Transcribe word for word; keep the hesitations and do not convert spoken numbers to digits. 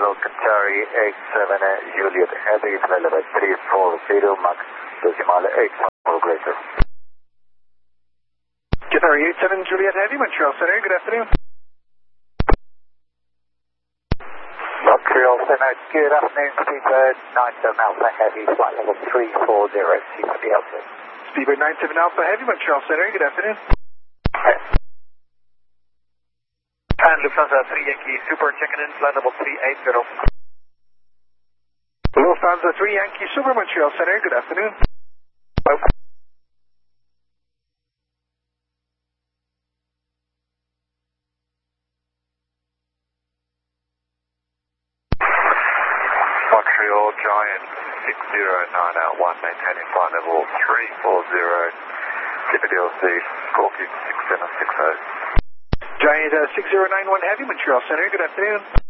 Hello, Qatari eight seven Juliet Heavy, level three four zero, Max decimal eight four greater. Qatari eight seven Juliet Heavy, Montreal Center, good afternoon. Montreal Center, good afternoon, Speedbird nine seven Alpha Heavy, flight level three four zero, C P B L T. Speedbird nine seven Alpha Heavy, Montreal Center, good afternoon. Okay. And Lufthansa three Yankee Super checking in, flight level three eight zero. Lufthansa three Yankee Super, Montreal Center, good afternoon. Hello. Montreal Giant six zero nine out one, maintaining flight level three four zero, C P D L C, Scorpion six seven six zero. Giant uh, six zero nine one Heavy, Montreal Center, good afternoon.